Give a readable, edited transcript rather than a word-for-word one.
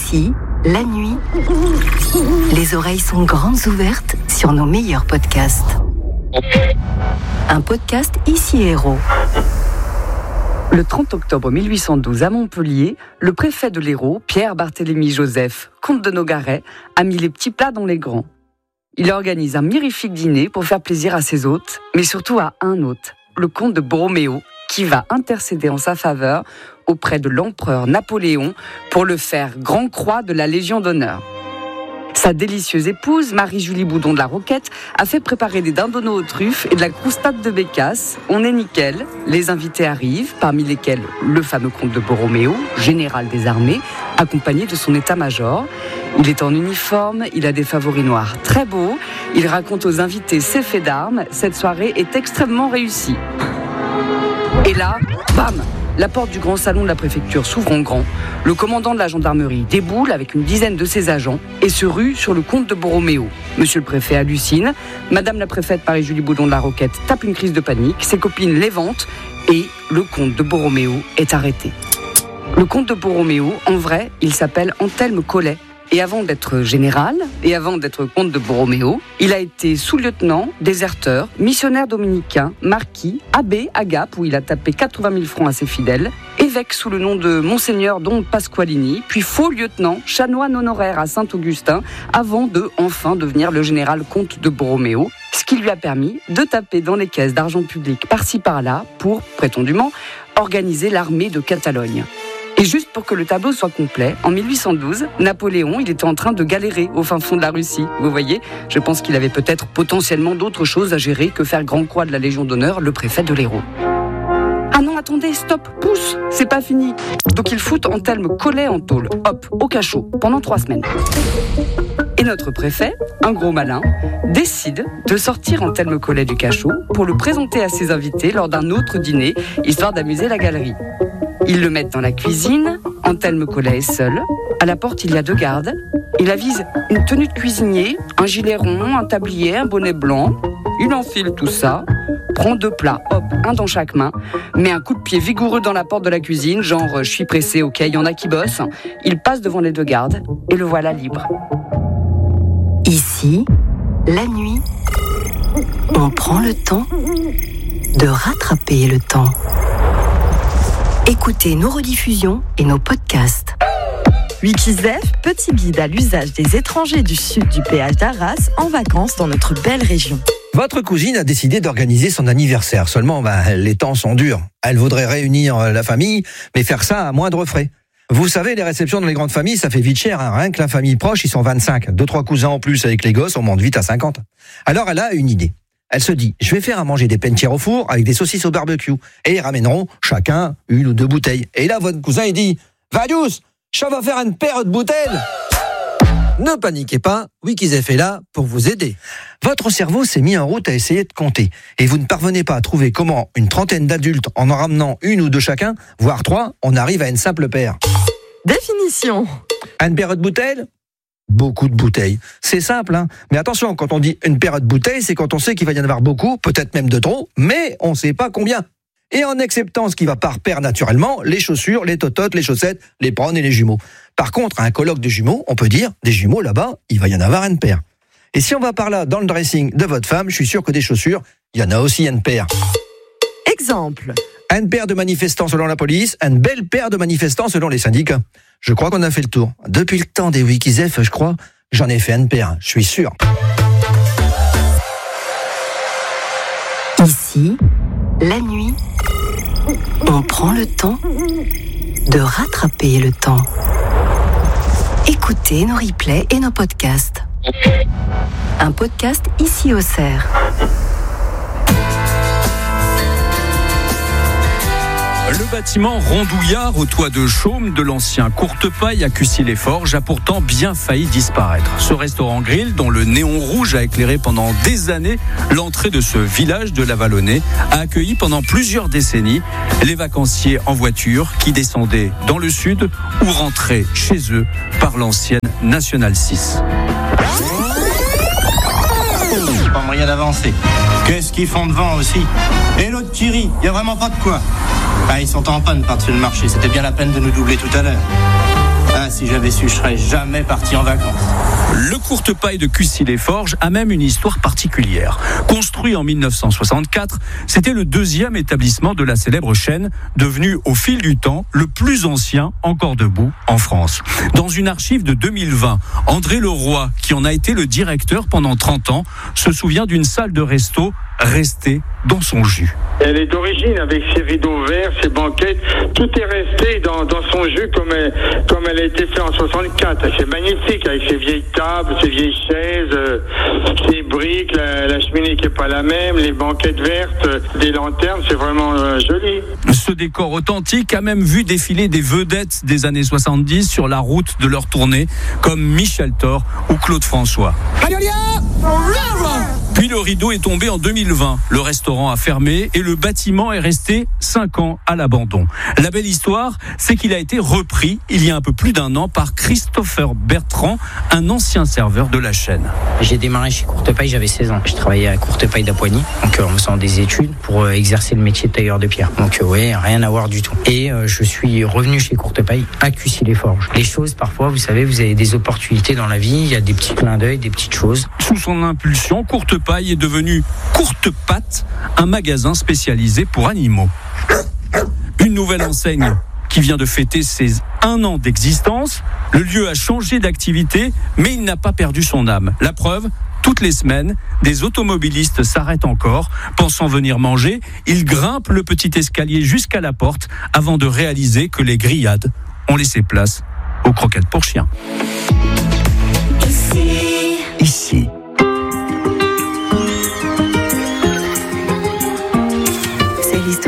Ici, la nuit, les oreilles sont grandes ouvertes sur nos meilleurs podcasts. Un podcast Ici Hérault. Le 30 octobre 1812 à Montpellier, le préfet de l'Hérault, Pierre-Barthélemy Joseph, comte de Nogaret, a mis les petits plats dans les grands. Il organise un mirifique dîner pour faire plaisir à ses hôtes, mais surtout à un hôte, le comte de Borroméo, qui va intercéder en sa faveur auprès de l'empereur Napoléon pour le faire grand croix de la Légion d'honneur. Sa délicieuse épouse, Marie-Julie Boudon de la Roquette, a fait préparer des dindonneaux aux truffes et de la croustade de bécasse. On est nickel. Les invités arrivent, parmi lesquels le fameux comte de Borroméo, général des armées, accompagné de son état-major. Il est en uniforme, il a des favoris noirs très beaux. Il raconte aux invités ses faits d'armes. Cette soirée est extrêmement réussie. Et là, bam! La porte du grand salon de la préfecture s'ouvre en grand. Le commandant de la gendarmerie déboule avec une dizaine de ses agents et se rue sur le comte de Borroméo. Monsieur le préfet hallucine. Madame la préfète Marie-Julie Boudon de la Roquette tape une crise de panique. Ses copines l'éventent et le comte de Borroméo est arrêté. Le comte de Borroméo, en vrai, il s'appelle Anthelme Collet. Et avant d'être général, et avant d'être comte de Borroméo, il a été sous-lieutenant, déserteur, missionnaire dominicain, marquis, abbé à Gap, où il a tapé 80 000 francs à ses fidèles, évêque sous le nom de Monseigneur Don Pasqualini, puis faux lieutenant, chanoine honoraire à Saint-Augustin, avant de enfin devenir le général comte de Borroméo, ce qui lui a permis de taper dans les caisses d'argent public par-ci par-là pour, prétendument, organiser l'armée de Catalogne. Et juste pour que le tableau soit complet, en 1812, Napoléon, il était en train de galérer au fin fond de la Russie. Vous voyez, je pense qu'il avait peut-être potentiellement d'autres choses à gérer que faire grand croix de la Légion d'honneur, le préfet de l'Hérault. Ah non, attendez, stop, pousse, c'est pas fini. Donc il fout Anthelme Collet en tôle, hop, au cachot, pendant 3 semaines. Et notre préfet, un gros malin, décide de sortir Anthelme Collet du cachot pour le présenter à ses invités lors d'un autre dîner, histoire d'amuser la galerie. Ils le mettent dans la cuisine, Anthelme Collet est seul. À la porte, il y a 2 gardes. Il avise une tenue de cuisinier, un gilet rond, un tablier, un bonnet blanc. Il enfile tout ça, prend 2 plats, hop, un dans chaque main, met un coup de pied vigoureux dans la porte de la cuisine, genre je suis pressé, ok, il y en a qui bossent. Il passe devant les 2 gardes et le voilà libre. Ici, la nuit, on prend le temps de rattraper le temps. Écoutez nos rediffusions et nos podcasts. Wikizef, petit guide à l'usage des étrangers du sud du péage d'Arras en vacances dans notre belle région. Votre cousine a décidé d'organiser son anniversaire. Seulement, les temps sont durs. Elle voudrait réunir la famille, mais faire ça à moindre frais. Vous savez, les réceptions dans les grandes familles, ça fait vite cher. Rien que la famille proche, ils sont 25. 2-3 cousins en plus avec les gosses, on monte vite à 50. Alors, elle a une idée. Elle se dit, je vais faire à manger des pennetières au four avec des saucisses au barbecue. Et ils ramèneront chacun 1 ou 2 bouteilles. Et là, votre cousin, il dit, Vadius, je vais faire une paire de bouteilles. Ne paniquez pas, Wikizef est là pour vous aider. Votre cerveau s'est mis en route à essayer de compter. Et vous ne parvenez pas à trouver comment une trentaine d'adultes, en ramenant 1 ou 2 chacun, voire 3, on arrive à une simple paire. Définition. Une paire de bouteilles ? Beaucoup de bouteilles. C'est simple, hein. Mais attention, quand on dit une paire de bouteilles, c'est quand on sait qu'il va y en avoir beaucoup, peut-être même de trop, mais on ne sait pas combien. Et en acceptant ce qui va par paire naturellement, les chaussures, les tototes, les chaussettes, les prônes et les jumeaux. Par contre, à un colloque de jumeaux, on peut dire, des jumeaux là-bas, il va y en avoir une paire. Et si on va par là dans le dressing de votre femme, je suis sûr que des chaussures, il y en a aussi une paire. Exemple. Une paire de manifestants selon la police, une belle paire de manifestants selon les syndicats. Je crois qu'on a fait le tour. Depuis le temps des Wikizef, je crois, j'en ai fait une paire, je suis sûr. Ici, la nuit, on prend le temps de rattraper le temps. Écoutez nos replays et nos podcasts. Un podcast Ici au Cerf. Le bâtiment rondouillard au toit de chaume de l'ancien Courtepaille à Cussy-les-Forges a pourtant bien failli disparaître. Ce restaurant-grill, dont le néon rouge a éclairé pendant des années l'entrée de ce village de la Vallonnée, a accueilli pendant plusieurs décennies les vacanciers en voiture qui descendaient dans le sud ou rentraient chez eux par l'ancienne Nationale 6. Pas moyen d'avancer. Qu'est-ce qu'ils font devant aussi? Et l'autre Thierry, il n'y a vraiment pas de quoi. Ah, ils sont en panne par-dessus le marché. C'était bien la peine de nous doubler tout à l'heure. Ah, si j'avais su, je serais jamais parti en vacances. Le Courtepaille de Cussy-les-Forges a même une histoire particulière. Construit en 1964, c'était le deuxième établissement de la célèbre chaîne, devenu au fil du temps le plus ancien encore debout en France. Dans une archive de 2020, André Leroy, qui en a été le directeur pendant 30 ans, se souvient d'une salle de resto restée dans son jus. Elle est d'origine avec ses rideaux verts, ses banquettes, tout est resté dans son jus comme elle a été faite en 64. C'est magnifique avec ses vieilles tables, ses vieilles chaises, ses briques, la cheminée qui est pas la même, les banquettes vertes, des lanternes, c'est vraiment joli. Ce décor authentique a même vu défiler des vedettes des années 70 sur la route de leur tournée, comme Michel Thor ou Claude François. Puis le rideau est tombé en 2020. Le restaurant a fermé et le bâtiment est resté 5 ans à l'abandon. La belle histoire, c'est qu'il a été repris il y a un peu plus d'1 an par Christopher Bertrand, un ancien serveur de la chaîne. J'ai démarré chez Courtepaille, j'avais 16 ans. Je travaillais à Courtepaille d'Apoigny, donc en faisant des études pour exercer le métier de tailleur de pierre. Donc ouais, rien à voir du tout. Et je suis revenu chez Courtepaille à Cussy-les-Forges. Les choses, parfois, vous savez, vous avez des opportunités dans la vie, il y a des petits clins d'œil, des petites choses. Sous son impulsion, Courtepaille est devenu Courtepatte, un magasin spécialisé pour animaux. Une nouvelle enseigne qui vient de fêter ses 1 an d'existence. Le lieu a changé d'activité, mais il n'a pas perdu son âme. La preuve, toutes les semaines, des automobilistes s'arrêtent encore, pensant venir manger. Ils grimpent le petit escalier jusqu'à la porte avant de réaliser que les grillades ont laissé place aux croquettes pour chiens. Ici.